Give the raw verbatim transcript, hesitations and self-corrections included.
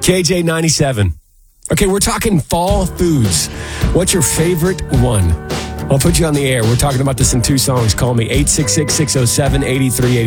K J ninety-seven. Okay, we're talking fall foods. What's your favorite one? I'll put you on the air. We're talking about this in two songs. Call me eight six six, six oh seven, eight three eight